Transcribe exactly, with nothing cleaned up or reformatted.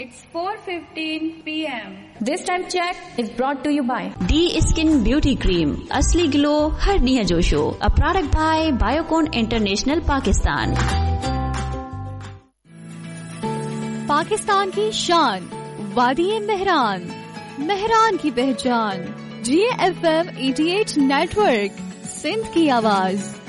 It's four fifteen p m This time check is brought to you by D Skin Beauty Cream. असली glow हर निया जोशो. A product by Biocon International Pakistan. Pakistan की शान, वादी मेहरान, मेहरान की पहचान, जी F M अठासी network, Sindh की आवाज.